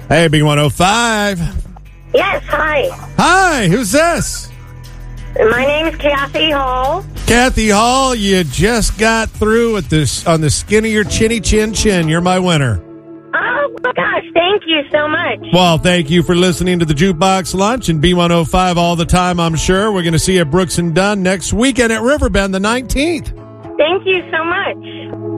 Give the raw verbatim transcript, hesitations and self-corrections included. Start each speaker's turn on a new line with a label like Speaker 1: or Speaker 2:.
Speaker 1: Hey, B one oh five.
Speaker 2: Yes, hi.
Speaker 1: Hi, who's this?
Speaker 2: My name is Kathy Hall.
Speaker 1: Kathy Hall, you just got through with this on the skin of your chinny chin chin. You're my winner.
Speaker 2: Oh, my gosh, thank you so much.
Speaker 1: Well, thank you for listening to the Jukebox Lunch and B one oh five all the time, I'm sure. We're going to see you at Brooks and Dunn next weekend at Riverbend the nineteenth.
Speaker 2: Thank you so much.